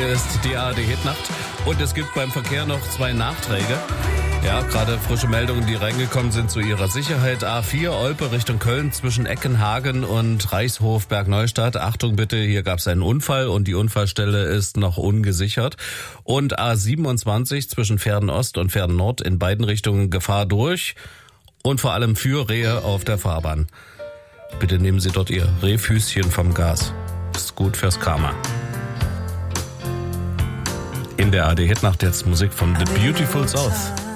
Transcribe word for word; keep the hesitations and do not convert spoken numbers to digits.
Hier ist die A R D-Hitnacht und es gibt beim Verkehr noch zwei Nachträge. Ja, gerade frische Meldungen, die reingekommen sind zu ihrer Sicherheit. A vier Olpe Richtung Köln zwischen Eckenhagen und Reichshof Bergneustadt. Achtung bitte, hier gab es einen Unfall und die Unfallstelle ist noch ungesichert. Und A siebenundzwanzig zwischen Verden Ost und Verden Nord in beiden Richtungen Gefahr durch und vor allem für Rehe auf der Fahrbahn. Bitte nehmen Sie dort Ihr Rehfüßchen vom Gas. Ist gut fürs Karma. In der A R D-Hitnacht jetzt Musik von The Beautiful South.